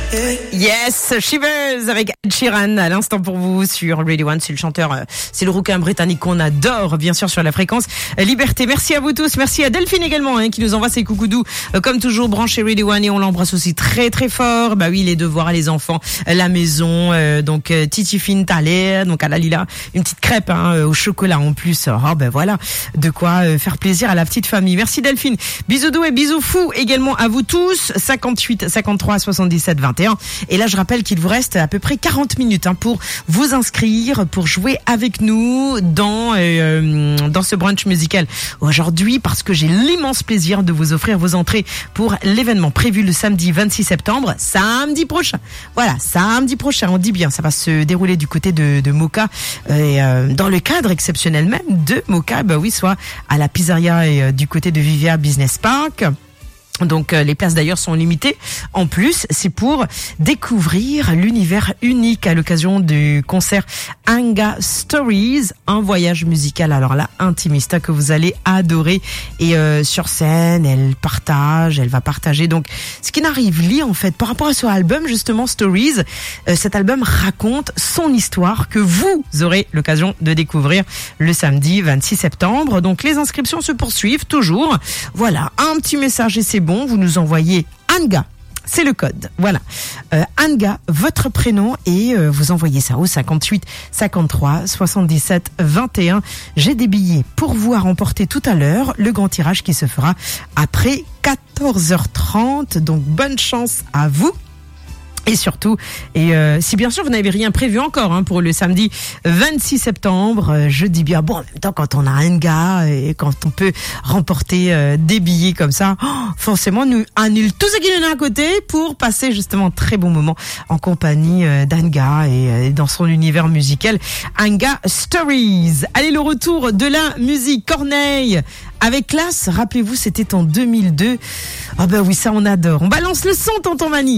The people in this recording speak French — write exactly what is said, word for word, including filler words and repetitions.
Yes, Shivers avec Ed Sheeran à l'instant pour vous sur Radio One. C'est le chanteur, c'est le rouquin britannique qu'on adore, bien sûr, sur la fréquence Liberté. Merci à vous tous. Merci à Delphine également, hein, qui nous envoie ses coucoudous, euh, comme toujours, branché Radio One, et on l'embrasse aussi très très fort. Bah oui, les devoirs, les enfants, la maison, euh, donc euh, Titi Fine Thaler, donc à la Lila, une petite crêpe hein, au chocolat en plus. Oh ben voilà, de quoi euh, faire plaisir à la petite famille. Merci Delphine. Bisous doux et bisous fous également à vous tous. cinquante-huit cinquante-trois soixante-dix-sept vingt et un. Et là, je rappelle qu'il vous reste à peu près quarante minutes hein, pour vous inscrire, pour jouer avec nous dans euh, dans ce brunch musical aujourd'hui, parce que j'ai l'immense plaisir de vous offrir vos entrées pour l'événement prévu le samedi vingt-six septembre, samedi prochain. Voilà, samedi prochain, on dit bien, ça va se dérouler du côté de, de Moka, et euh, dans le cadre exceptionnel même de Moka, bah oui, soit à la pizzeria et euh, du côté de Vivia Business Park. Donc euh, les places d'ailleurs sont limitées. En plus, c'est pour découvrir l'univers unique à l'occasion du concert Anga Stories, un voyage musical. Alors là, intimiste que vous allez adorer. Et euh, sur scène, elle partage, elle va partager donc ce qui n'arrive lit en fait par rapport à ce album justement Stories. Euh, cet album raconte son histoire que vous aurez l'occasion de découvrir le samedi vingt-six septembre. Donc les inscriptions se poursuivent toujours. Voilà, un petit message et c'est bon, vous nous envoyez Anga, c'est le code, voilà, euh, Anga, votre prénom, et euh, vous envoyez ça au cinquante-huit cinquante-trois soixante-dix-sept vingt et un. J'ai des billets pour vous à remporter tout à l'heure, le grand tirage qui se fera après quatorze heures trente, donc bonne chance à vous. Et surtout, et euh, si bien sûr vous n'avez rien prévu encore hein, pour le samedi vingt-six septembre, euh, je dis bien, bon, en même temps quand on a un gars et quand on peut remporter euh, des billets comme ça, oh, forcément nous annule tout ce qui nous est à côté pour passer justement un très bon moment en compagnie euh, d'Anga et euh, dans son univers musical Anga Stories. Allez, le retour de la musique, Corneille avec classe, rappelez-vous, c'était en deux mille deux. Ah ben oui, ça on adore. On balance le son, tonton Mani.